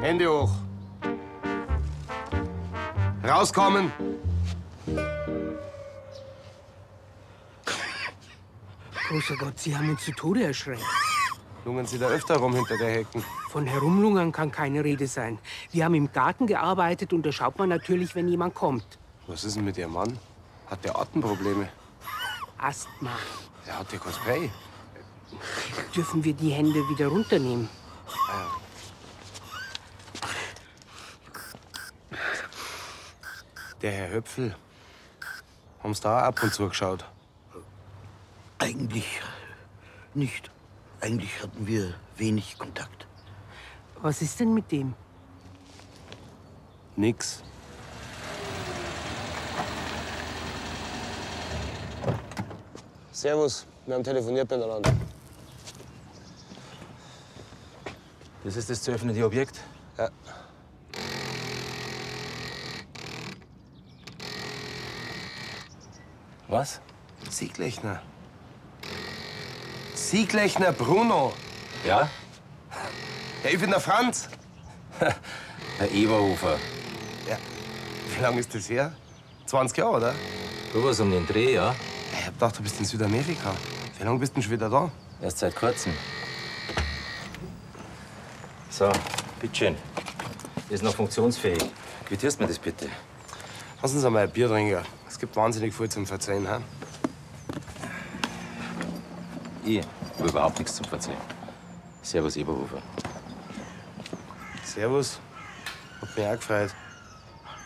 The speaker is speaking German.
Hände hoch. Rauskommen. Großer Gott, Sie haben uns zu Tode erschreckt. Lungern Sie da öfter rum hinter der Hecken? Von herumlungern kann keine Rede sein. Wir haben im Garten gearbeitet und da schaut man natürlich, wenn jemand kommt. Was ist denn mit Ihrem Mann? Hat der Atemprobleme? Asthma. Der hat ja kein Spray. Dürfen wir die Hände wieder runternehmen? Der Herr Höpfel. Haben Sie da auch ab und zu geschaut? Eigentlich nicht. Eigentlich hatten wir wenig Kontakt. Was ist denn mit dem? Nix. Servus, wir haben telefoniert miteinander. Das ist das zu öffnende Objekt? Ja. Was? Sieglechner. Sieglechner Bruno. Ja? Ja, ich bin der Franz. Herr Eberhofer. Ja. Wie lange ist das her? 20 Jahre, oder? Du warst um den Dreh, ja? Ich hab gedacht, du bist in Südamerika. Wie lange bist du denn schon wieder da? Erst seit kurzem. So, bitteschön. Ist noch funktionsfähig. Quittierst mir das bitte? Lass uns einmal ein Bier trinken. Es gibt wahnsinnig viel zum Verzeihen. Ha? Ich habe überhaupt nichts zum Verzeihen. Servus, Eberhofer. Servus. Hat mich auch gefreut.